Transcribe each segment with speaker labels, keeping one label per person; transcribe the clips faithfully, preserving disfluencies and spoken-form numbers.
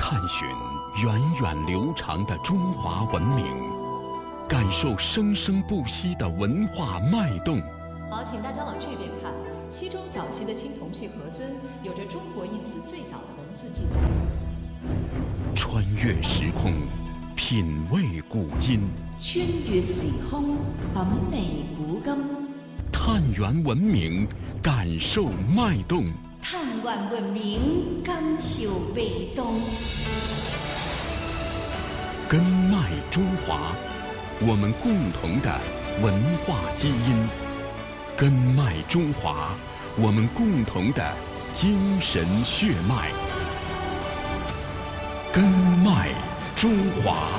Speaker 1: 探寻源远流长的中华文明，感受生生不息的文化脉动。
Speaker 2: 好，请大家往这边看。西周早期的青铜器盒尊有着“中国”一词最早的文字记载。
Speaker 1: 穿越时空，品味古今。
Speaker 3: 穿越時空，品味古今。
Speaker 1: 探源文明，感受脉動。
Speaker 3: 探源文明，感受味動。
Speaker 1: 根脉中华，我們共同的文化基因。根脉中华，我們共同的精神血脈。根脉中华。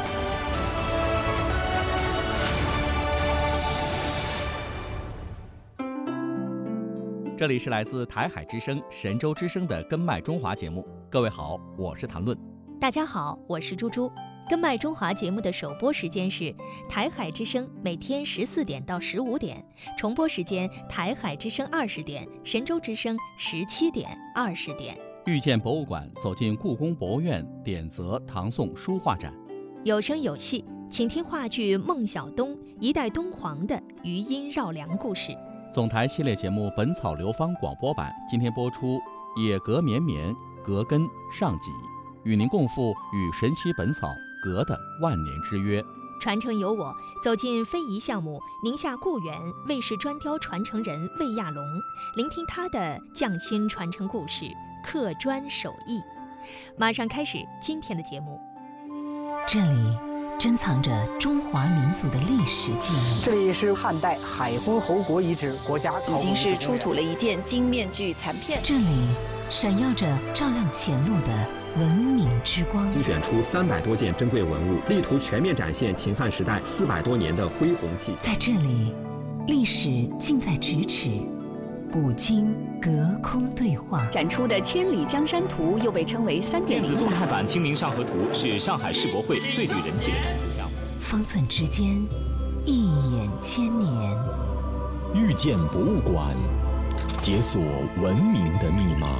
Speaker 4: 这里是来自台海之声、神州之声的《根脉中华》节目。各位好，我是谭论。
Speaker 5: 大家好，我是猪猪。根脉中华节目的首播时间是台海之声每天十四点到十五点，重播时间台海之声二十点，神州之声十七点、二十点。
Speaker 4: 遇见博物馆，走进故宫博物院，点择唐宋书画展。
Speaker 5: 有声有戏，请听话剧《孟小冬一代敦煌》的余音绕梁故事。
Speaker 4: 总台系列节目《本草流芳》广播版今天播出《野葛绵绵葛根》上集，与您共赴与神奇本草葛的万年之约。
Speaker 5: 传承由我，走进非遗项目宁夏固原魏氏砖雕传承人魏亚龙，聆听他的匠心传承故事，刻砖手艺。马上开始今天的节目。
Speaker 6: 这里珍藏着中华民族的历史记忆。
Speaker 7: 这里是汉代海昏侯国遗址国家考古
Speaker 8: 已经是出土了一件金面具残片。
Speaker 6: 这里闪耀着照亮前路的文明之光。
Speaker 9: 精选出三百多件珍贵文物，力图全面展现秦汉时代四百多年的恢宏气息。
Speaker 6: 在这里，历史近在咫尺，古今隔空对话。
Speaker 8: 展出的《千里江山图》又被称为三点零
Speaker 10: 电子动态版《清明上河图》是上海世博会最具人气的图像。
Speaker 6: 方寸之间，一眼千年。
Speaker 11: 遇见博物馆，解锁文明的密码。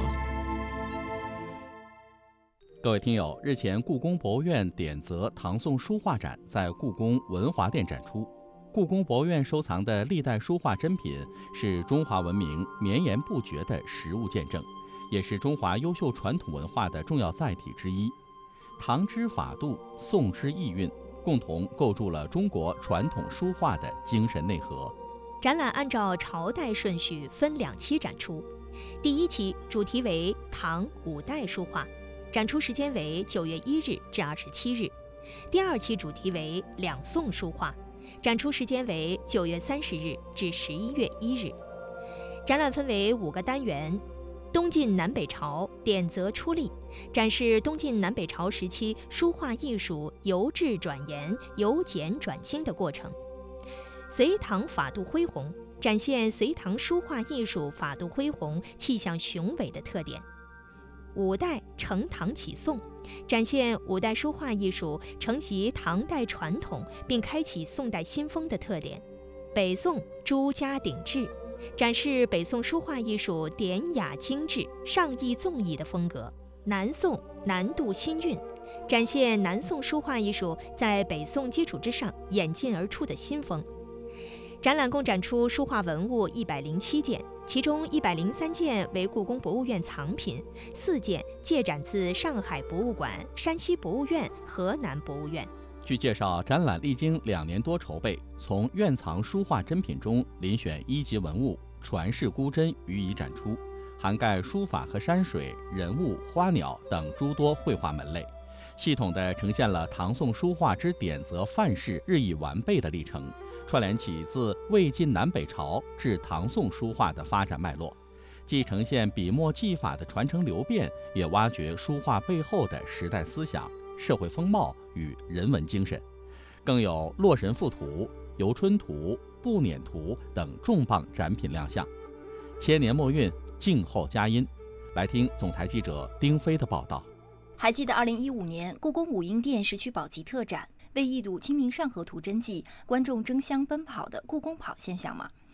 Speaker 4: 各位听友，日前故宫博物院点择唐宋书画展在故宫文华殿展出。故宫博物院收藏的历代书画珍品是中华文明绵延不绝的实物见证，也是中华优秀传统文化的重要载体之一。唐之法度，宋之意蕴，共同构筑了中国传统书画的精神内核。
Speaker 5: 展览按照朝代顺序分两期展出，第一期主题为唐五代书画，展出时间为九月一日至二十七日；第二期主题为两宋书画，展出时间为九月三十日至十一月一日。展览分为五个单元：东晋南北朝点择出力，展示东晋南北朝时期书画艺术由治转严、由简转精的过程；隋唐法度恢宏，展现隋唐书画艺术法度恢宏、气象雄伟的特点；五代承唐启宋，展现五代书画艺术承袭唐代传统并开启宋代新风的特点；北宋诸家鼎制，展示北宋书画艺术典雅精致、上艺纵逸的风格；南宋南渡新韵，展现南宋书画艺术在北宋基础之上演进而出的新风。展览共展出书画文物一百零七件，其中一百零三件为故宫博物院藏品，四件借展自上海博物馆、山西博物院、河南博物院。
Speaker 4: 据介绍，展览历经两年多筹备，从院藏书画珍品中遴选一级文物传世孤珍予以展出，涵盖书法和山水、人物、花鸟等诸多绘画门类，系统地呈现了唐宋书画之点择范式日益完备的历程，串联起自魏晋南北朝至唐宋书画的发展脉络，既呈现笔墨技法的传承流变，也挖掘书画背后的时代思想、社会风貌与人文精神，更有洛神赋图、游春图、步辇图等重磅展品亮相。千年末韵，静候佳音。来听总台记者丁飞的报道。
Speaker 12: 还记得二零一五年故宫武英殿石渠宝笈特展为一睹《清明上河图》真迹，观众争相奔跑的故宫跑现象吗？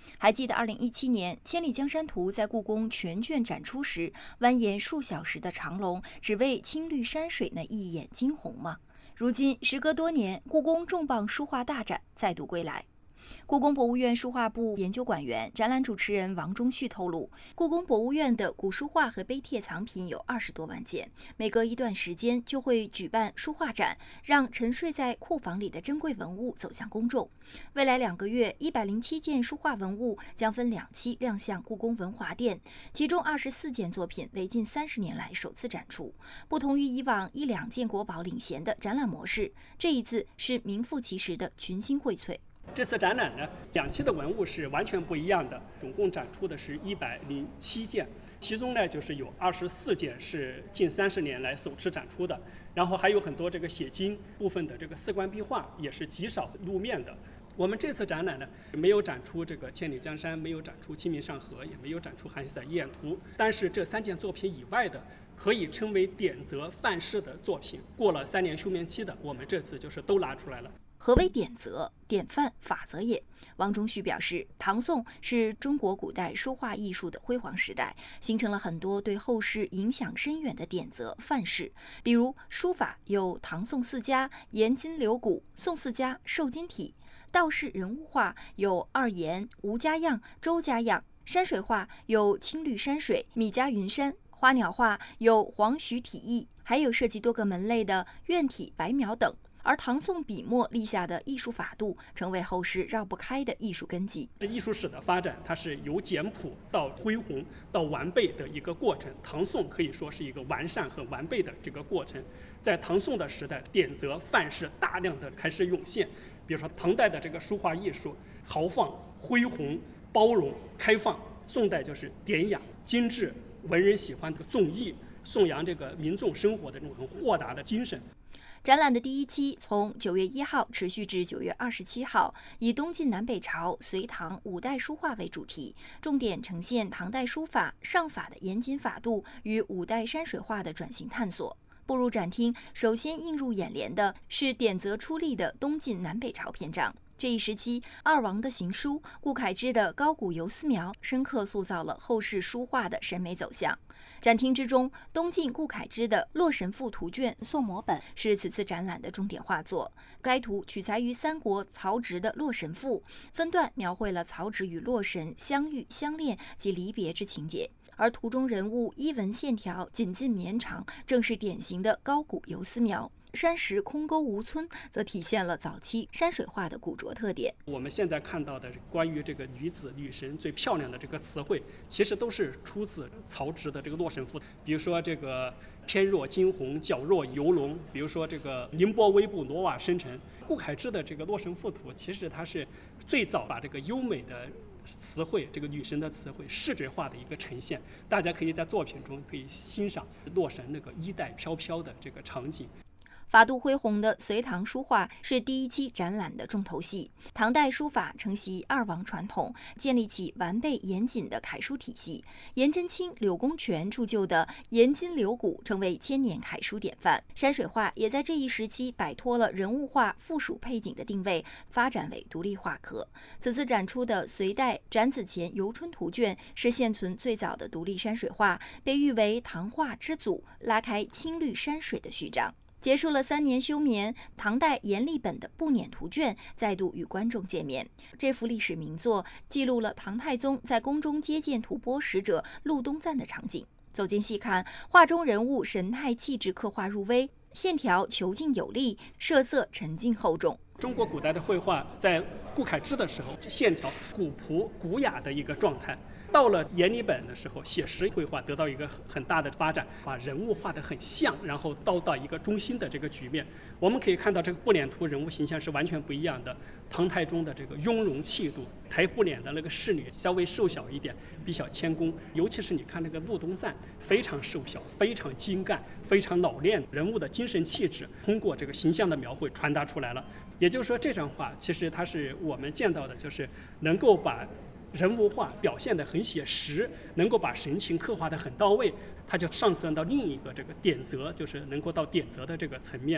Speaker 12: 还记得二零一七年《千里江山图》在故宫全卷展出时，蜿蜒数小时的长龙只为青绿山水那一眼惊鸿吗？如今时隔多年，故宫重磅书画大展再度归来。故宫博物院书画部研究馆员、展览主持人王忠旭透露，故宫博物院的古书画和碑帖藏品有二十多万件，每隔一段时间就会举办书画展，让沉睡在库房里的珍贵文物走向公众。未来两个月，一百零七件书画文物将分两期亮相故宫文华殿，其中二十四件作品为近三十年来首次展出。不同于以往一两件国宝领衔的展览模式，这一次是名副其实的群星荟萃。
Speaker 13: 这次展览呢，两期的文物是完全不一样的，总共展出的是一百零七件，其中呢就是有二十四件是近三十年来首次展出的，然后还有很多这个写经部分的这个四观壁画也是极少露面的。我们这次展览呢，没有展出这个千里江山，没有展出清明上河，也没有展出韩熙载夜宴图，但是这三件作品以外的，可以称为典则范式的作品，过了三年休眠期的，我们这次就是都拿出来了。
Speaker 12: 何为典则、典范、法则也？王忠旭表示，唐宋是中国古代书画艺术的辉煌时代，形成了很多对后世影响深远的典则范式。比如书法有唐宋四家颜筋柳骨、宋四家瘦金体；道士人物画有二颜、吴家样、周家样；山水画有青绿山水、米家云山；花鸟画有黄徐体意，还有涉及多个门类的院体、白描等。而唐宋笔墨立下的艺术法度，成为后世绕不开的艺术根基。
Speaker 13: 这艺术史的发展，它是由简朴到恢宏到完备的一个过程。唐宋可以说是一个完善和完备的这个过程。在唐宋的时代，典则范式大量的开始涌现。比如说唐代的这个书画艺术，豪放、恢宏、包容、开放；宋代就是典雅、精致，文人喜欢的纵逸，颂扬这个民众生活的这种很豁达的精神。
Speaker 12: 展览的第一期从九月一号持续至九月二十七号，以东晋南北朝、隋唐五代书画为主题，重点呈现唐代书法、上法的严谨法度与五代山水画的转型探索。步入展厅，首先映入眼帘的是典则出力的东晋南北朝篇章。这一时期，二王的行书、顾恺之的高古游丝描，深刻塑造了后世书画的审美走向。展厅之中，东晋顾恺之的《洛神赋图卷》宋摹本是此次展览的重点画作。该图取材于三国曹植的《洛神赋》，分段描绘了曹植与洛神相遇、相恋及离别之情节。而图中人物衣纹线条紧近绵长，正是典型的高古游丝描。山石空沟无皴，则体现了早期山水画的古拙特点。
Speaker 13: 我们现在看到的关于这个女子、女神最漂亮的这个词汇，其实都是出自曹植的这个《洛神赋》。比如说这个翩若惊鸿，皎若游龙；比如说这个凌波微步，罗瓦生尘。顾恺之的这个《洛神赋图》，其实它是最早把这个优美的词汇，这个女神的词汇视觉化的一个呈现。大家可以在作品中可以欣赏洛神那个衣带飘飘的这个场景。
Speaker 12: 法度恢宏的隋唐书画是第一期展览的重头戏。唐代书法承袭二王传统，建立起完备严谨的楷书体系。颜真卿、柳公权铸就的颜筋柳骨成为千年楷书典范。山水画也在这一时期摆脱了人物画附属配景的定位，发展为独立画科。此次展出的隋代展子虔游春图卷是现存最早的独立山水画，被誉为唐画之祖，拉开青绿山水的序章。结束了三年休眠，唐代阎立本的《步辇图卷》再度与观众见面。这幅历史名作记录了唐太宗在宫中接见吐蕃使者陆东赞的场景。走近细看，画中人物神态气质刻画入微，线条遒劲有力，设色沉静厚重。
Speaker 13: 中国古代的绘画在顾恺之的时候，线条古朴古雅的一个状态。到了阎立本的时候，写实绘画得到一个很大的发展，把人物画得很像，然后到到一个中心的这个局面。我们可以看到这个步辇图人物形象是完全不一样的。唐太宗的这个雍容气度，抬步辇的那个侍女稍微瘦小一点，比较谦恭。尤其是你看那个陆东赞，非常瘦小，非常精干，非常老练，人物的精神气质通过这个形象的描绘传达出来了。也就是说，这张画其实它是我们见到的，就是能够把人物画表现得很写实，能够把神情刻画得很到位，它就上升到另一个这个典则，就是能够到典则的这个层面。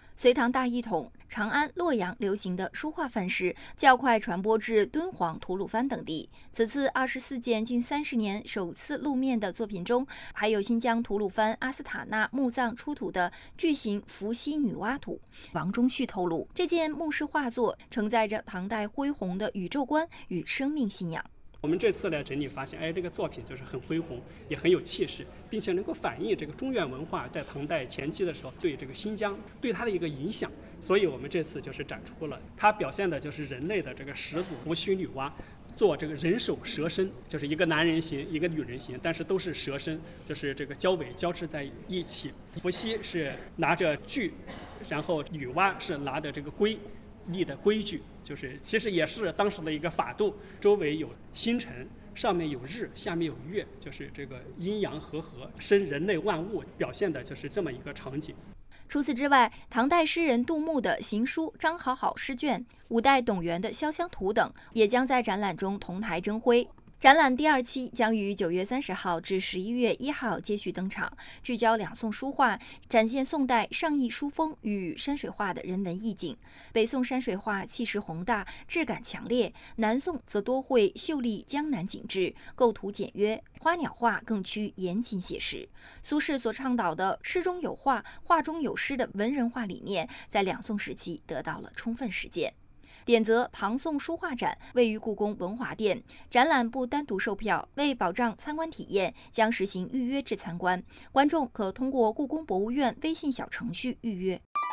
Speaker 12: 隋唐大一统，长安、洛阳流行的书画范式较快传播至敦煌、吐鲁番等地。此次二十四件近三十年首次露面的作品中，还有新疆吐鲁番阿斯塔纳墓葬出土的巨型伏羲女娲图。王中旭透露，这件墓室画作承载着唐代恢宏的宇宙观与生命信仰。
Speaker 13: 我们这次来整理发现，哎，这个作品就是很恢宏，也很有气势，并且能够反映这个中原文化在唐代前期的时候对这个新疆对它的一个影响。所以我们这次就是展出了它表现的就是人类的这个始祖伏羲女娲做这个人首蛇身，就是一个男人形一个女人形，但是都是蛇身，就是这个交尾交织在一起。伏羲是拿着锯，然后女娲是拿着这个圭立的规矩，就是其实也是当时的一个法度，周围有星辰，上面有日，下面有月，就是这个阴阳和合，生人类万物，表现的就是这么一个场景。
Speaker 12: 除此之外，唐代诗人杜牧的行书张好好诗卷，五代董源的潇湘图等，也将在展览中同台争辉。展览第二期将于九月三十号至十一月一号接续登场，聚焦两宋书画，展现宋代上意书风与山水画的人文意境。北宋山水画气势宏大，质感强烈；南宋则多绘秀丽江南景致，构图简约，花鸟画更趋严谨写实。苏轼所倡导的诗中有画，画中有诗的文人画理念，在两宋时期得到了充分实践。点则唐宋书画展位于故宫文华殿，展览不单独售票，为保障参观体验，将实行预约制参观，观众可通过故宫博物院微信小程序预约。